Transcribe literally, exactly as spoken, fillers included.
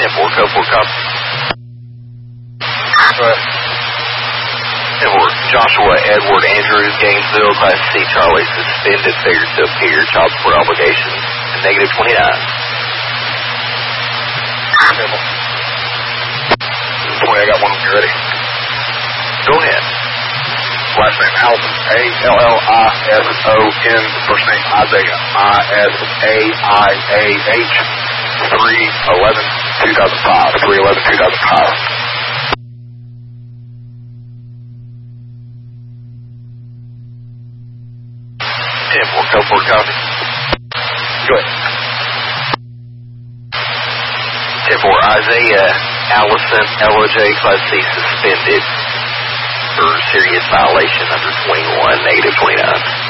ten four, code four, copy. Go ahead. ten four, Joshua Edward Andrew, Gainesville, Class C, Charlie, suspended, failure to appear, child support obligations, negative twenty-nine. twenty, I got one. You ready? Go ahead. Last name Allison, A L L I S O N. First name Isaiah, I S A I A H. three eleven two thousand five. three eleven two thousand five. ten four, code four, copy. Go ahead. ten four, Isaiah Allison, L O J, Class C, suspended for serious violation under twenty-one, negative twenty-nine.